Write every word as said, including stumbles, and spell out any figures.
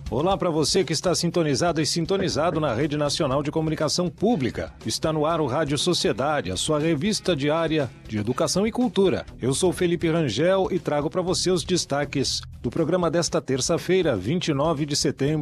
Olá para você que está sintonizado e sintonizado na Rede Nacional de Comunicação Pública. Está no ar o Rádio Sociedade, a sua revista diária de educação e cultura. Eu sou Felipe Rangel e trago para você os destaques do programa desta terça-feira, vinte e nove de setembro